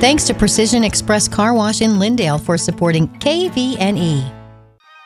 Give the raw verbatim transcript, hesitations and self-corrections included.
Thanks to Precision Express Car Wash in Lindale for supporting K V N E.